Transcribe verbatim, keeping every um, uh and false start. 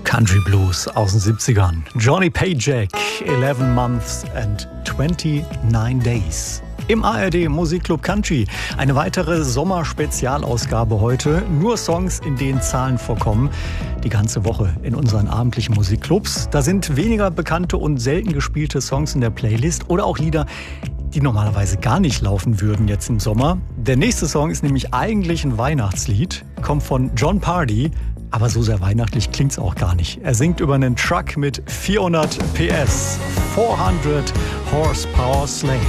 Country Blues aus den siebzigern. Johnny Paycheck, eleven months and twenty-nine days. Im A R D Musikclub Country. Eine weitere Sommerspezialausgabe heute. Nur Songs, in denen Zahlen vorkommen. Die ganze Woche in unseren abendlichen Musikclubs. Da sind weniger bekannte und selten gespielte Songs in der Playlist oder auch Lieder, die normalerweise gar nicht laufen würden jetzt im Sommer. Der nächste Song ist nämlich eigentlich ein Weihnachtslied, kommt von Jon Pardi, aber so sehr weihnachtlich klingt's auch gar nicht. Er singt über einen Truck mit vierhundert P S, vierhundert Horsepower Sleigh.